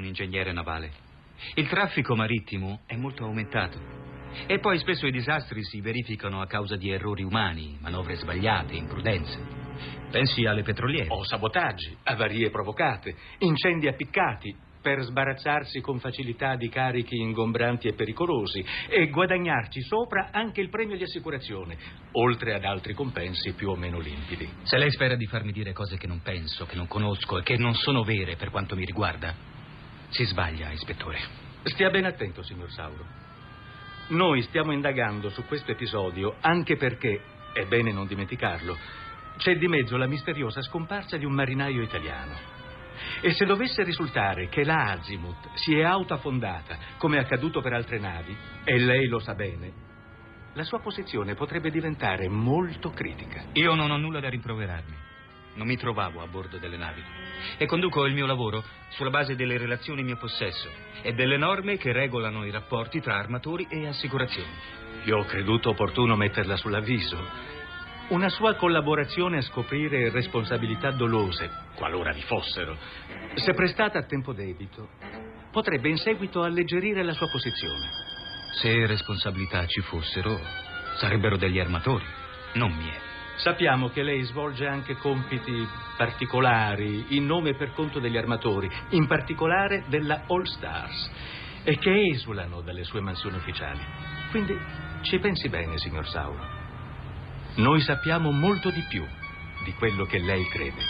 ingegnere navale. Il traffico marittimo è molto aumentato. E poi spesso i disastri si verificano a causa di errori umani, manovre sbagliate, imprudenze. Pensi alle petroliere. O sabotaggi, avarie provocate, incendi appiccati, per sbarazzarsi con facilità di carichi ingombranti e pericolosi e guadagnarci sopra anche il premio di assicurazione, oltre ad altri compensi più o meno limpidi. Se lei spera di farmi dire cose che non penso, che non conosco e che non sono vere per quanto mi riguarda, si sbaglia, ispettore. Stia ben attento, signor Sauro. Noi stiamo indagando su questo episodio anche perché, è bene non dimenticarlo, c'è di mezzo la misteriosa scomparsa di un marinaio italiano. E se dovesse risultare che la Azimut si è autoaffondata, come è accaduto per altre navi, e lei lo sa bene, la sua posizione potrebbe diventare molto critica. Io non ho nulla da rimproverarmi. Non mi trovavo a bordo delle navi. E conduco il mio lavoro sulla base delle relazioni in mio possesso e delle norme che regolano i rapporti tra armatori e assicurazioni. Io ho creduto opportuno metterla sull'avviso. Una sua collaborazione a scoprire responsabilità dolose, qualora vi fossero, se prestata a tempo debito, potrebbe in seguito alleggerire la sua posizione. Se responsabilità ci fossero, sarebbero degli armatori, non mie. Sappiamo che lei svolge anche compiti particolari in nome e per conto degli armatori, in particolare della All Stars, e che esulano dalle sue mansioni ufficiali. Quindi ci pensi bene, signor Sauro. Noi sappiamo molto di più di quello che lei crede.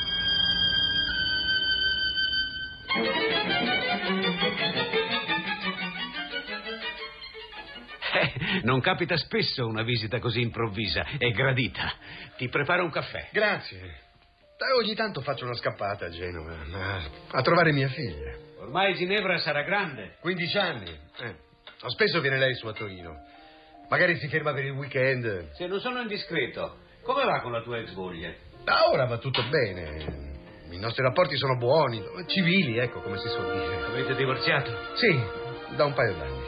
Non capita spesso una visita così improvvisa. È gradita. Ti preparo un caffè. Grazie. Ogni tanto faccio una scappata a Genova a trovare mia figlia. Ormai Ginevra sarà grande. 15 anni. Spesso viene lei su a Torino. Magari si ferma per il weekend. Se non sono indiscreto, come va con la tua ex moglie? Da ora va tutto bene. I nostri rapporti sono buoni, civili, ecco, come si suol dire. Avete divorziato? Sì, da un paio d'anni.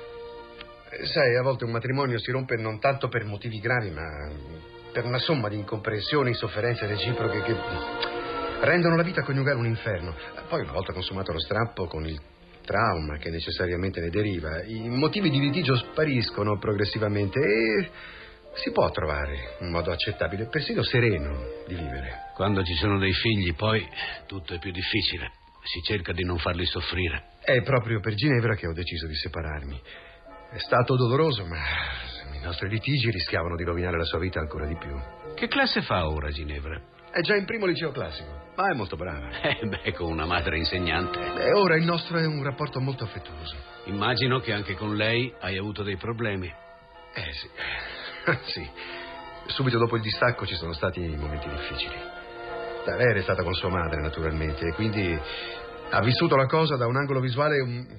Sai, a volte un matrimonio si rompe non tanto per motivi gravi, ma per una somma di incomprensioni e sofferenze reciproche che rendono la vita coniugale un inferno. Poi, una volta consumato lo strappo, con il trauma che necessariamente ne deriva, i motivi di litigio spariscono progressivamente e si può trovare un modo accettabile, persino sereno, di vivere. Quando ci sono dei figli, poi, tutto è più difficile. Si cerca di non farli soffrire. È proprio per Ginevra che ho deciso di separarmi. È stato doloroso, ma i nostri litigi rischiavano di rovinare la sua vita ancora di più. Che classe fa ora Ginevra? È già in primo liceo classico, ma è molto brava. Con una madre insegnante. Ora il nostro è un rapporto molto affettuoso. Immagino che anche con lei hai avuto dei problemi. Sì. Sì. Subito dopo il distacco ci sono stati momenti difficili. Lei era stata con sua madre, naturalmente, e quindi ha vissuto la cosa da un angolo visuale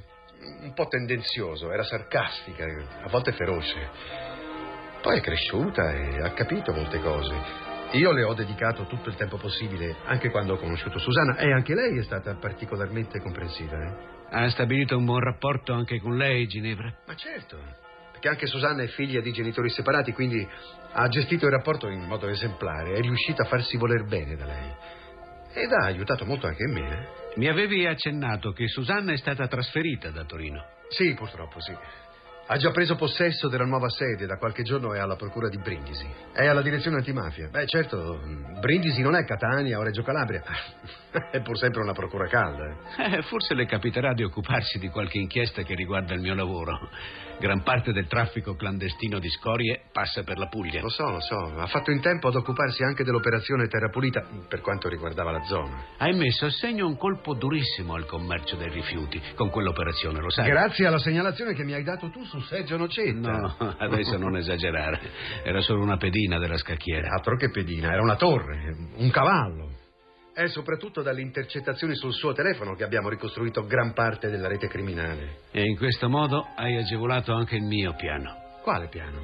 un po' tendenzioso. Era sarcastica, a volte feroce. Poi è cresciuta e ha capito molte cose. Io le ho dedicato tutto il tempo possibile, anche quando ho conosciuto Susanna, e anche lei è stata particolarmente comprensiva. Ha stabilito un buon rapporto anche con lei, Ginevra? Ma certo, perché anche Susanna è figlia di genitori separati, quindi ha gestito il rapporto in modo esemplare, è riuscita a farsi voler bene da lei. Ed ha aiutato molto anche me. Mi avevi accennato che Susanna è stata trasferita da Torino. Sì, purtroppo sì. Ha già preso possesso della nuova sede, da qualche giorno è alla procura di Brindisi. È alla direzione antimafia. Certo, Brindisi non è Catania o Reggio Calabria. È pur sempre una procura calda. Forse le capiterà di occuparsi di qualche inchiesta che riguarda il mio lavoro. Gran parte del traffico clandestino di scorie passa per la Puglia. Lo so. Ha fatto in tempo ad occuparsi anche dell'operazione Terra Pulita, per quanto riguardava la zona. Hai messo a segno un colpo durissimo al commercio dei rifiuti con quell'operazione, lo sai? Grazie alla segnalazione che mi hai dato tu su Seggio Nocetta. No, adesso non esagerare. Era solo una pedina della scacchiera. Altro che pedina, era una torre, un cavallo. È soprattutto dalle intercettazioni sul suo telefono che abbiamo ricostruito gran parte della rete criminale. E in questo modo hai agevolato anche il mio piano. Quale piano?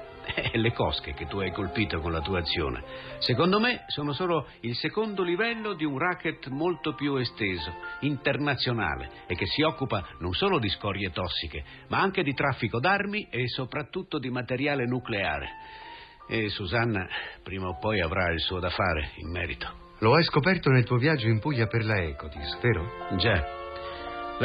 Le cosche che tu hai colpito con la tua azione, secondo me, sono solo il secondo livello di un racket molto più esteso, internazionale, e che si occupa non solo di scorie tossiche, ma anche di traffico d'armi e soprattutto di materiale nucleare. E Susanna prima o poi avrà il suo da fare in merito. Lo hai scoperto nel tuo viaggio in Puglia per la Ecotis, vero? Già.